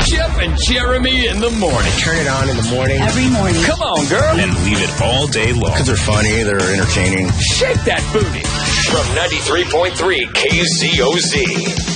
Jeff and Jeremy in the morning. Turn it on in the morning. Every morning. Come on, girl. And leave it all day long. Because they're funny, they're entertaining. Shake that booty. From 93.3 KZOZ.